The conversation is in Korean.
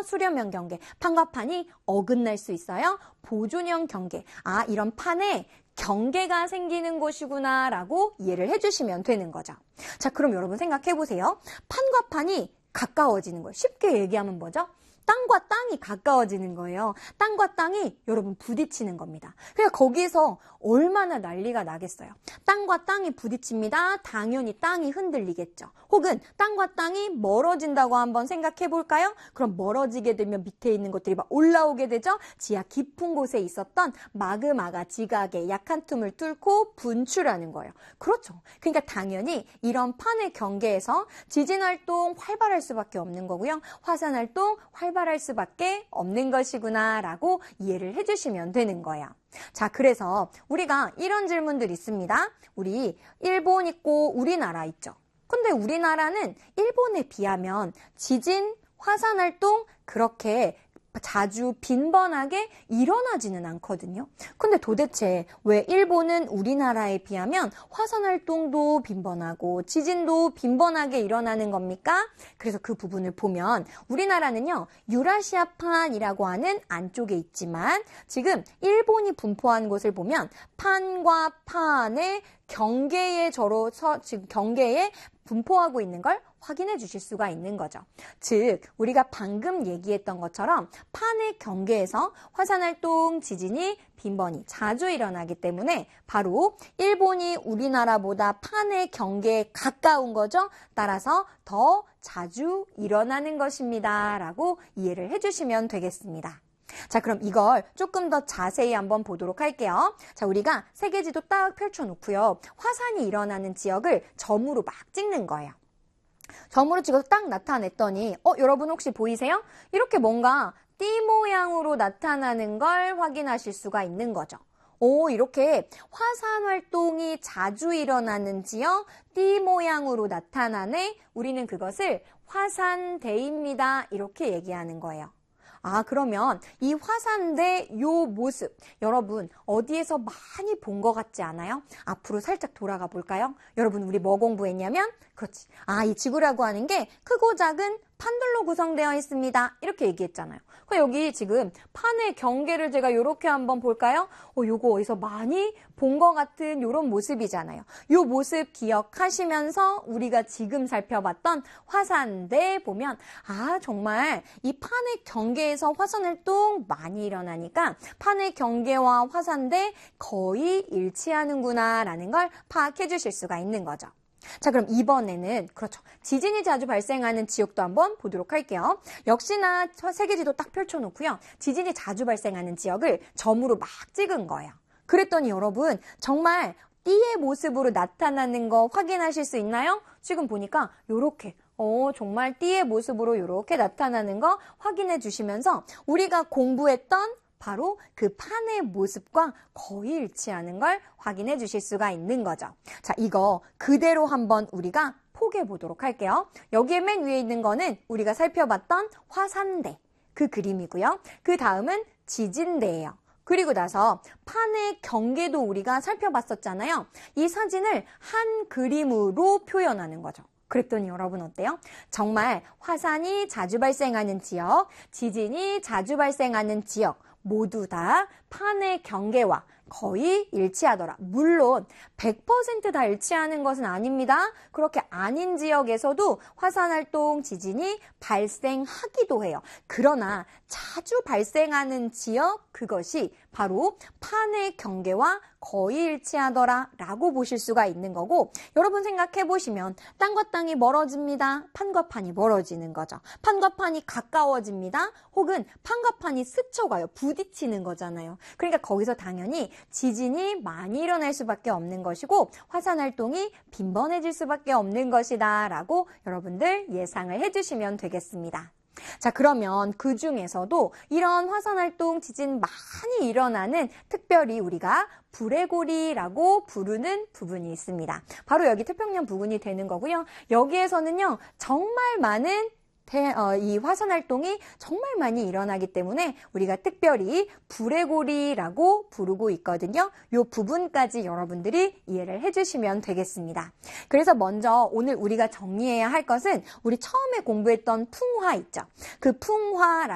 수렴형 경계. 판과 판이 어긋날 수 있어요. 보존형 경계. 아, 이런 판에 경계가 생기는 곳이구나 라고 이해를 해주시면 되는 거죠. 자, 그럼 여러분 생각해 보세요. 판과 판이 가까워지는 거예요. 쉽게 얘기하면 뭐죠? 땅과 땅이 가까워지는 거예요. 땅과 땅이 여러분 부딪히는 겁니다. 그러니까 거기서 얼마나 난리가 나겠어요. 땅과 땅이 부딪힙니다. 당연히 땅이 흔들리겠죠. 혹은 땅과 땅이 멀어진다고 한번 생각해 볼까요? 그럼 멀어지게 되면 밑에 있는 것들이 막 올라오게 되죠. 지하 깊은 곳에 있었던 마그마가 지각의 약한 틈을 뚫고 분출하는 거예요. 그렇죠. 그러니까 당연히 이런 판의 경계에서 지진 활동 활발할 수밖에 없는 거고요. 화산 활동 활발할 수밖에 없는 것이구나 라고 이해를 해주시면 되는 거예요. 자, 그래서 우리가 이런 질문들이 있습니다. 우리 일본 있고 우리나라 있죠. 근데 우리나라는 일본에 비하면 지진, 화산 활동 그렇게 자주 빈번하게 일어나지는 않거든요. 근데 도대체 왜 일본은 우리나라에 비하면 화산 활동도 빈번하고 지진도 빈번하게 일어나는 겁니까? 그래서 그 부분을 보면 우리나라는요, 유라시아판이라고 하는 안쪽에 있지만 지금 일본이 분포한 곳을 보면 판과 판의 경계에 지금 경계에 분포하고 있는 걸 확인해 주실 수가 있는 거죠. 즉, 우리가 방금 얘기했던 것처럼 판의 경계에서 화산활동, 지진이 빈번히 자주 일어나기 때문에 바로 일본이 우리나라보다 판의 경계에 가까운 거죠. 따라서 더 자주 일어나는 것입니다. 라고 이해를 해주시면 되겠습니다. 자, 그럼 이걸 조금 더 자세히 한번 보도록 할게요. 자, 우리가 세계지도 딱 펼쳐놓고요. 화산이 일어나는 지역을 점으로 막 찍는 거예요. 점으로 찍어서 딱 나타냈더니 여러분 혹시 보이세요? 이렇게 뭔가 띠 모양으로 나타나는 걸 확인하실 수가 있는 거죠. 이렇게 화산 활동이 자주 일어나는 지역 띠 모양으로 나타나네. 우리는 그것을 화산대입니다. 이렇게 얘기하는 거예요. 아, 그러면 이 화산대 요 모습 여러분 어디에서 많이 본 것 같지 않아요? 앞으로 살짝 돌아가 볼까요? 여러분 우리 뭐 공부했냐면 그렇지. 아, 이 지구라고 하는 게 크고 작은 판들로 구성되어 있습니다. 이렇게 얘기했잖아요. 여기 지금 판의 경계를 제가 이렇게 한번 볼까요? 요거 어디서 많이 본 것 같은 이런 모습이잖아요. 요 모습 기억하시면서 우리가 지금 살펴봤던 화산대 보면 아, 정말 이 판의 경계에서 화산활동 많이 일어나니까 판의 경계와 화산대 거의 일치하는구나 라는 걸 파악해 주실 수가 있는 거죠. 자, 그럼 이번에는 그렇죠. 지진이 자주 발생하는 지역도 한번 보도록 할게요. 역시나 세계지도 딱 펼쳐놓고요. 지진이 자주 발생하는 지역을 점으로 막 찍은 거예요. 그랬더니 여러분 정말 띠의 모습으로 나타나는 거 확인하실 수 있나요? 지금 보니까 요렇게 정말 띠의 모습으로 이렇게 나타나는 거 확인해 주시면서 우리가 공부했던 바로 그 판의 모습과 거의 일치하는 걸 확인해 주실 수가 있는 거죠. 자, 이거 그대로 한번 우리가 포개해 보도록 할게요. 여기에 맨 위에 있는 거는 우리가 살펴봤던 화산대, 그 그림이고요. 그 다음은 지진대예요. 그리고 나서 판의 경계도 우리가 살펴봤었잖아요. 이 사진을 한 그림으로 표현하는 거죠. 그랬더니 여러분 어때요? 정말 화산이 자주 발생하는 지역, 지진이 자주 발생하는 지역 모두 다 판의 경계와 거의 일치하더라. 물론 100% 다 일치하는 것은 아닙니다. 그렇게 아닌 지역에서도 화산활동, 지진이 발생하기도 해요. 그러나 자주 발생하는 지역, 그것이 바로 판의 경계와 거의 일치하더라 라고 보실 수가 있는 거고, 여러분 생각해 보시면 땅과 땅이 멀어집니다. 판과 판이 멀어지는 거죠. 판과 판이 가까워집니다. 혹은 판과 판이 스쳐가요. 부딪히는 거잖아요. 그러니까 거기서 당연히 지진이 많이 일어날 수밖에 없는 것이고 화산활동이 빈번해질 수밖에 없는 것이다 라고 여러분들 예상을 해주시면 되겠습니다. 자, 그러면 그 중에서도 이런 화산활동, 지진 많이 일어나는 특별히 우리가 불레고리라고 부르는 부분이 있습니다. 바로 여기 태평양 부근이 되는 거고요. 여기에서는요, 정말 많은 이 화산활동이 정말 많이 일어나기 때문에 우리가 특별히 불레고리라고 부르고 있거든요. 이 부분까지 여러분들이 이해를 해주시면 되겠습니다. 그래서 먼저 오늘 우리가 정리해야 할 것은 우리 처음에 공부했던 풍화 있죠. 그 풍화라고